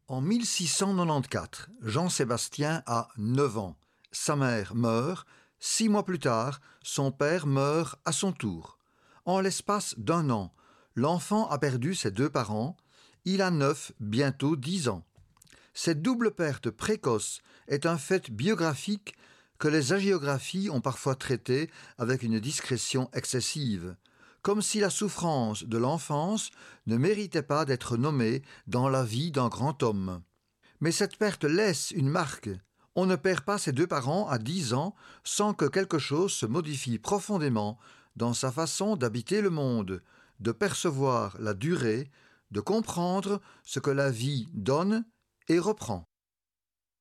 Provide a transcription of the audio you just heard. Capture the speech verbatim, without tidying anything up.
En mille six cent quatre-vingt-quatorze, Jean-Sébastien a neuf ans. Sa mère meurt. Six mois plus tard, son père meurt à son tour. En l'espace d'un an, l'enfant a perdu ses deux parents. Il a neuf, bientôt dix ans. Cette double perte précoce est un fait biographique que les hagiographies ont parfois traité avec une discrétion excessive, comme si la souffrance de l'enfance ne méritait pas d'être nommée dans la vie d'un grand homme. Mais cette perte laisse une marque. On ne perd pas ses deux parents à dix ans sans que quelque chose se modifie profondément dans sa façon d'habiter le monde, de percevoir la durée, de comprendre ce que la vie donne et reprend.